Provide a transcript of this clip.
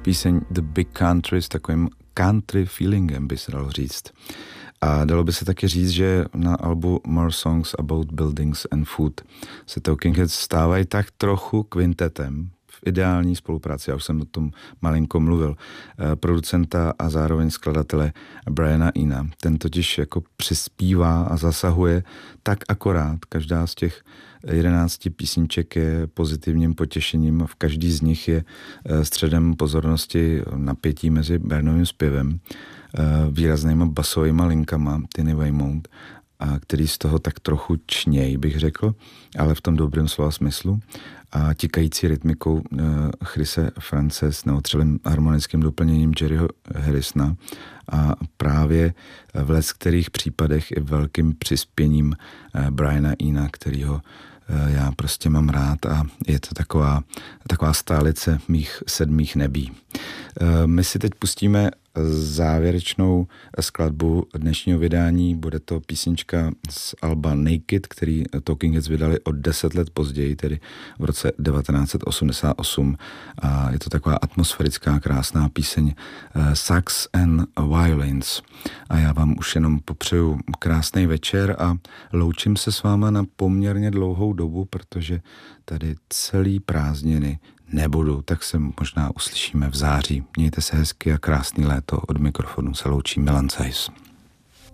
píseň The Big Country s takovým country feelingem, by se dalo říct. A dalo by se taky říct, že na albu More Songs About Buildings and Food se Talking Heads stávají tak trochu kvintetem v ideální spolupráci, já už jsem o tom malinko mluvil, producenta a zároveň skladatele Briana Ena. Ten totiž jako přispívá a zasahuje tak akorát. Každá z těch 11 písniček je pozitivním potěšením. V každý z nich je středem pozornosti napětí mezi Brianovým zpěvem, výraznýma basovýma linkama Tiny Weymouth, a který z toho tak trochu čněj, bych řekl, ale v tom dobrém slova smyslu, a tikající rytmikou Chrise France s neotřelým harmonickým doplněním Jerryho Harrisona a právě v leckterých případech i velkým přispěním Briana Ena, kterýho já prostě mám rád a je to taková stálice mých sedmých nebí. My si teď pustíme závěrečnou skladbu dnešního vydání. Bude to písnička z alba Naked, který Talking Heads vydali o 10 let později, tedy v roce 1988. A je to taková atmosférická, krásná píseň Sax and Violins. A já vám už jenom popřeju krásný večer a loučím se s váma na poměrně dlouhou dobu, protože tady celý prázdniny nebudu, tak se možná uslyšíme v září. Mějte se hezky a krásný léto. Od mikrofonu se loučí Milan Zeiss.